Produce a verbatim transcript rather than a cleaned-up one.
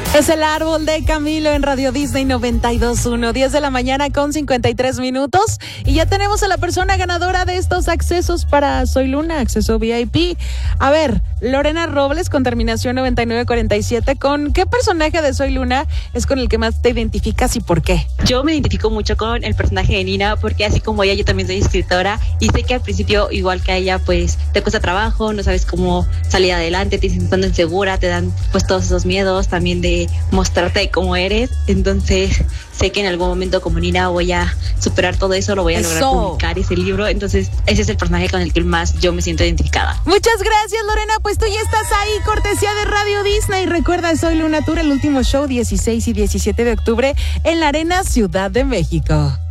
Es el árbol de Camilo en Radio Disney noventa y dos punto uno, diez de la mañana con cincuenta y tres minutos. Y ya tenemos a la persona ganadora de estos accesos para Soy Luna, acceso V I P. A ver, Lorena Robles con terminación noventa y nueve cuarenta y siete. ¿Con qué personaje de Soy Luna es con el que más te identificas y por qué? Yo me identifico mucho con el personaje de Nina porque así como ella, yo también soy escritora y sé que al principio, igual que a ella, pues te cuesta trabajo, no sabes cómo salir adelante, te sientes tan insegura, te dan pues todos esos miedos también de mostrarte cómo eres. Entonces sé que en algún momento como Nina voy a superar todo eso, lo voy a Eso. lograr publicar ese libro. Entonces ese es el personaje con el que más yo me siento identificada. Muchas gracias, Lorena, pues tú ya estás ahí, cortesía de Radio Disney. Recuerda, Soy Luna Tour, el último show dieciséis y diecisiete de octubre en la Arena Ciudad de México.